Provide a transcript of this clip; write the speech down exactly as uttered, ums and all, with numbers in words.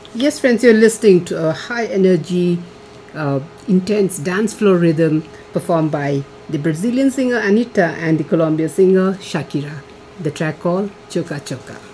Yes, friends, you're listening to a high energy, uh, intense dance floor rhythm performed by the Brazilian singer Anita and the Colombian singer Shakira. The track called Choca Choca.